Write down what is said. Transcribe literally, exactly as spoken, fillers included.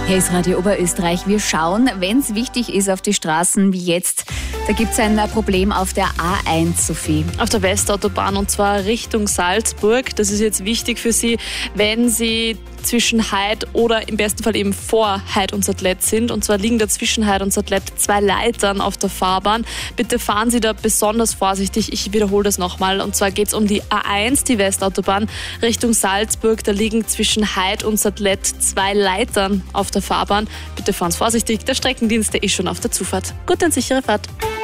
Hier ist Radio Oberösterreich. Wir schauen, wenn es wichtig ist, auf die Straßen wie jetzt. Da gibt es ein Problem auf der A eins, Sophie. Auf der Westautobahn und zwar Richtung Salzburg. Das ist jetzt wichtig für Sie, wenn Sie zwischen Heid oder im besten Fall eben vor Heid und Satlet sind. Und zwar liegen da zwischen Heid und Satlet zwei Leitern auf der Fahrbahn. Bitte fahren Sie da besonders vorsichtig. Ich wiederhole das nochmal. Und zwar geht es um die A eins, die Westautobahn, Richtung Salzburg. Da liegen zwischen Heid und Satlet zwei Leitern auf der Fahrbahn. Bitte fahren Sie vorsichtig. Der Streckendienst, der ist schon auf der Zufahrt. Gute und sichere Fahrt.